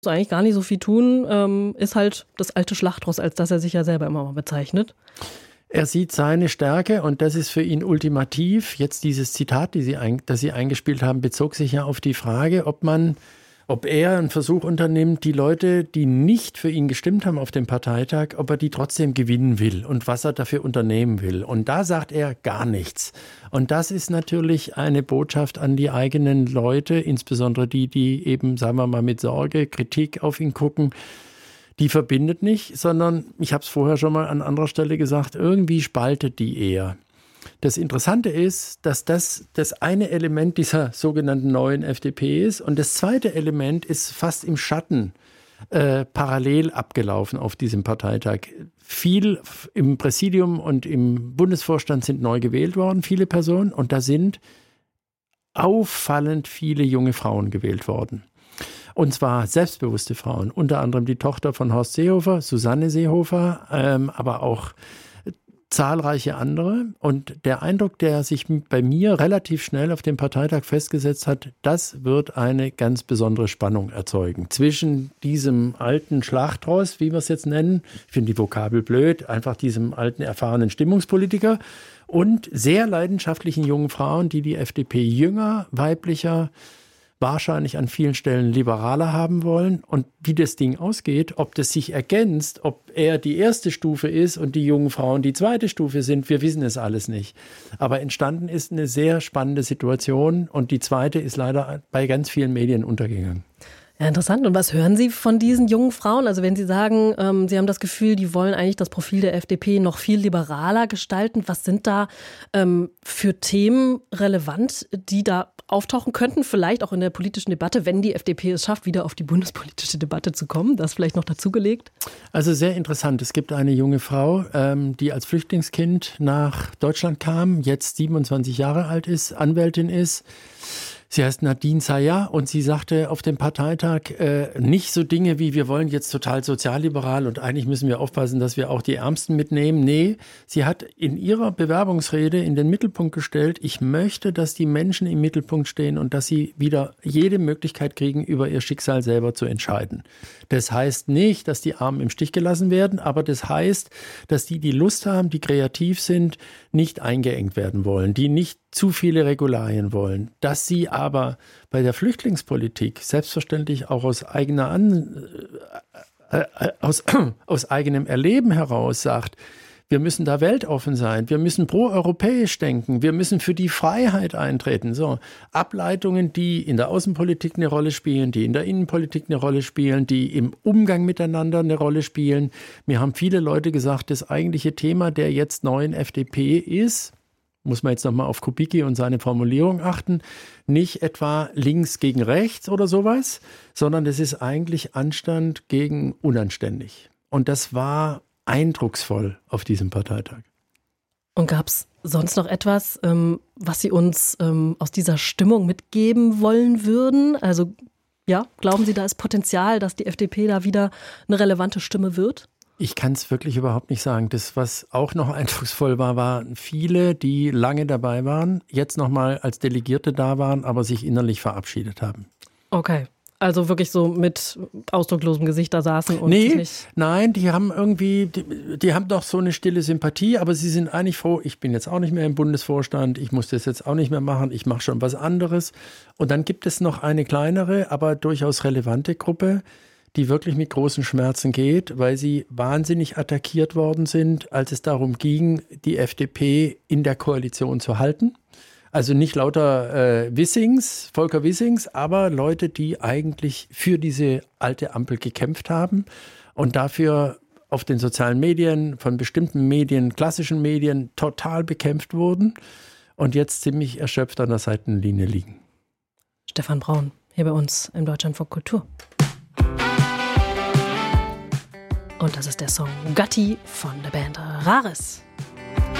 eigentlich gar nicht so viel tun, ist halt das alte Schlachtross, als das er sich ja selber immer mal bezeichnet. Er sieht seine Stärke und das ist für ihn ultimativ. Jetzt dieses Zitat, das Sie eingespielt haben, bezog sich ja auf die Frage, ob er einen Versuch unternimmt, die Leute, die nicht für ihn gestimmt haben auf dem Parteitag, ob er die trotzdem gewinnen will und was er dafür unternehmen will. Und da sagt er gar nichts. Und das ist natürlich eine Botschaft an die eigenen Leute, insbesondere die eben, sagen wir mal, mit Sorge, Kritik auf ihn gucken. Die verbindet nicht, sondern, ich habe es vorher schon mal an anderer Stelle gesagt, irgendwie spaltet die eher. Das Interessante ist, dass das eine Element dieser sogenannten neuen FDP ist und das zweite Element ist fast im Schatten parallel abgelaufen auf diesem Parteitag. Viel im Präsidium und im Bundesvorstand sind neu gewählt worden, viele Personen, und da sind auffallend viele junge Frauen gewählt worden. Und zwar selbstbewusste Frauen, unter anderem die Tochter von Horst Seehofer, Susanne Seehofer, aber auch zahlreiche andere. Und der Eindruck, der sich bei mir relativ schnell auf dem Parteitag festgesetzt hat, das wird eine ganz besondere Spannung erzeugen zwischen diesem alten Schlachtross, wie wir es jetzt nennen, ich finde die Vokabel blöd, einfach diesem alten, erfahrenen Stimmungspolitiker und sehr leidenschaftlichen jungen Frauen, die FDP jünger, weiblicher, wahrscheinlich an vielen Stellen liberaler haben wollen. Und wie das Ding ausgeht, ob das sich ergänzt, ob er die erste Stufe ist und die jungen Frauen die zweite Stufe sind, wir wissen es alles nicht. Aber entstanden ist eine sehr spannende Situation und die zweite ist leider bei ganz vielen Medien untergegangen. Ja, interessant. Und was hören Sie von diesen jungen Frauen? Also wenn Sie sagen, Sie haben das Gefühl, die wollen eigentlich das Profil der FDP noch viel liberaler gestalten. Was sind da für Themen relevant, die da auftauchen könnten? Vielleicht auch in der politischen Debatte, wenn die FDP es schafft, wieder auf die bundespolitische Debatte zu kommen. Das vielleicht noch dazugelegt? Also sehr interessant. Es gibt eine junge Frau, die als Flüchtlingskind nach Deutschland kam, jetzt 27 Jahre alt ist, Anwältin ist. Sie heißt Nadine Sayah und sie sagte auf dem Parteitag nicht so Dinge wie, wir wollen jetzt total sozialliberal und eigentlich müssen wir aufpassen, dass wir auch die Ärmsten mitnehmen. Nee, sie hat in ihrer Bewerbungsrede in den Mittelpunkt gestellt, ich möchte, dass die Menschen im Mittelpunkt stehen und dass sie wieder jede Möglichkeit kriegen, über ihr Schicksal selber zu entscheiden. Das heißt nicht, dass die Armen im Stich gelassen werden, aber das heißt, dass die Lust haben, die kreativ sind, nicht eingeengt werden wollen, die nicht zu viele Regularien wollen, dass sie aber bei der Flüchtlingspolitik selbstverständlich auch aus eigenem Erleben heraus sagt, wir müssen da weltoffen sein, wir müssen proeuropäisch denken, wir müssen für die Freiheit eintreten. So, Ableitungen, die in der Außenpolitik eine Rolle spielen, die in der Innenpolitik eine Rolle spielen, die im Umgang miteinander eine Rolle spielen. Mir haben viele Leute gesagt, das eigentliche Thema der jetzt neuen FDP ist, muss man jetzt nochmal auf Kubicki und seine Formulierung achten, nicht etwa links gegen rechts oder sowas, sondern das ist eigentlich Anstand gegen unanständig. Und das war eindrucksvoll auf diesem Parteitag. Und gab es sonst noch etwas, was Sie uns aus dieser Stimmung mitgeben wollen würden? Also ja, glauben Sie, da ist Potenzial, dass die FDP da wieder eine relevante Stimme wird? Ich kann es wirklich überhaupt nicht sagen. Das, was auch noch eindrucksvoll war, waren viele, die lange dabei waren, jetzt nochmal als Delegierte da waren, aber sich innerlich verabschiedet haben. Okay. Also wirklich so mit ausdrucklosem Gesicht da saßen und Nein, die haben irgendwie, die haben doch so eine stille Sympathie, aber sie sind eigentlich froh, ich bin jetzt auch nicht mehr im Bundesvorstand, ich muss das jetzt auch nicht mehr machen, ich mache schon was anderes. Und dann gibt es noch eine kleinere, aber durchaus relevante Gruppe, die wirklich mit großen Schmerzen geht, weil sie wahnsinnig attackiert worden sind, als es darum ging, die FDP in der Koalition zu halten. Also nicht lauter Volker Wissings, aber Leute, die eigentlich für diese alte Ampel gekämpft haben und dafür auf den sozialen Medien, von bestimmten Medien, klassischen Medien, total bekämpft wurden und jetzt ziemlich erschöpft an der Seitenlinie liegen. Stefan Braun, hier bei uns im Deutschlandfunk Kultur. Und das ist der Song Gatti von der Band Rares.